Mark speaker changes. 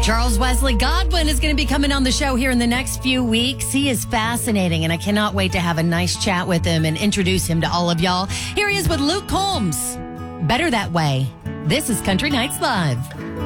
Speaker 1: Charles Wesley Godwin is going to be coming on the show here in the next few weeks. He is fascinating, and I cannot wait to have a nice chat with him and introduce him to all of y'all. Here he is with Luke Combs. Better That Way. This is Country Nights Live.